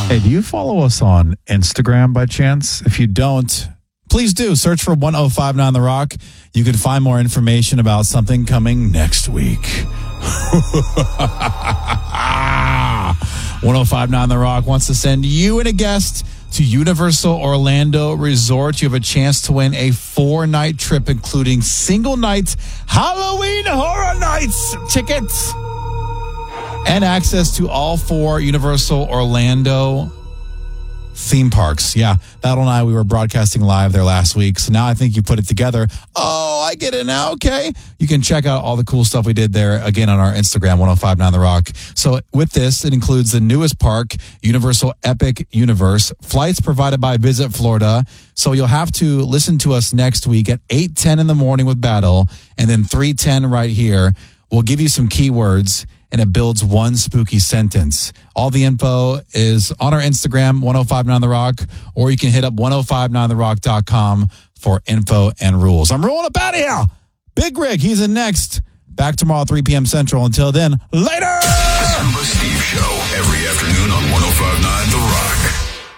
Hey, do you follow us on Instagram by chance? If you don't, please do. Search for 1059 The Rock. You can find more information about something coming next week. 1059 The Rock wants to send you and a guest to Universal Orlando Resort. You have a chance to win a 4-night trip, including single night Halloween Horror Nights tickets and access to all 4 Universal Orlando theme parks. Yeah, Battle and I, we were broadcasting live there last week. So now I think you put it together. Oh, I get it now. Okay. You can check out all the cool stuff we did there again on our Instagram, 1059 The Rock. So with this, it includes the newest park, Universal Epic Universe, flights provided by Visit Florida. So you'll have to listen to us next week at 8:10 in the morning with Battle and then 3:10 right here. We'll give you some keywords and it builds one spooky sentence. All the info is on our Instagram, 1059 The Rock, or you can hit up 1059therock.com for info and rules. I'm rolling up out of here. Big Rig, he's in next. Back tomorrow, 3 p.m. Central. Until then, later! The Scuba Steve Show, every afternoon on 1059 The Rock.